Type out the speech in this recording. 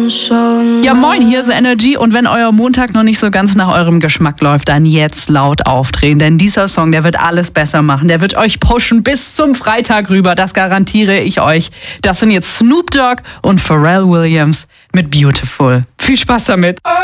Ja moin, hier ist Energy und wenn euer Montag noch nicht so ganz nach eurem Geschmack läuft, dann jetzt laut aufdrehen, denn dieser Song, der wird alles besser machen, der wird euch pushen bis zum Freitag rüber, das garantiere ich euch. Das sind jetzt Snoop Dogg und Pharrell Williams mit Beautiful. Viel Spaß damit.